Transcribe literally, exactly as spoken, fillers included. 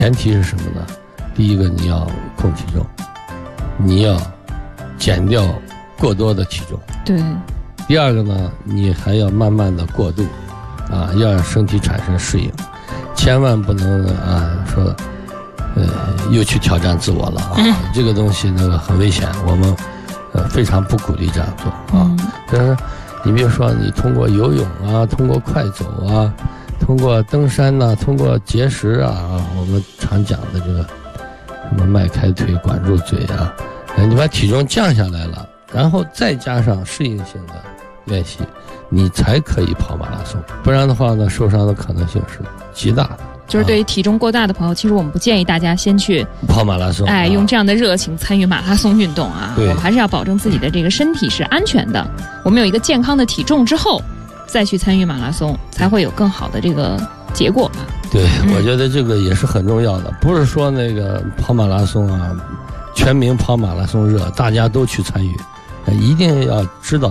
前提是什么呢？第一个你要控体重，你要减掉过多的体重。 对。 第二个呢，你还要慢慢的过渡，啊，要让身体产生适应，千万不能啊说，呃，又去挑战自我了啊，嗯、这个东西那个很危险，我们呃非常不鼓励这样做啊。但是你比如说你通过游泳啊，通过快走啊，通过登山呐、啊，通过节食啊，我们常讲的这个什么迈开腿、管住嘴啊，你把体重降下来了，然后再加上适应性的练习，你才可以跑马拉松，不然的话呢，受伤的可能性是极大的。 就是对于体重过大的朋友，啊、其实我们不建议大家先去跑马拉松， 哎，用这样的热情参与马拉松运动啊。 对， 我们还是要保证自己的这个身体是安全的，我们有一个健康的体重之后，再去参与马拉松，才会有更好的这个结果嘛。 对，嗯、我觉得这个也是很重要的，不是说那个跑马拉松啊，全民跑马拉松热，大家都去参与，一定要知道。